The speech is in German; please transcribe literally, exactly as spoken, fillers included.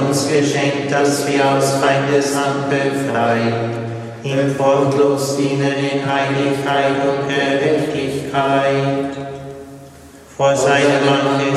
uns geschenkt, dass wir aus Feindeshand befreit, ihm fortlos dienen in Heiligkeit und Gerechtigkeit. Vor seinem Angesicht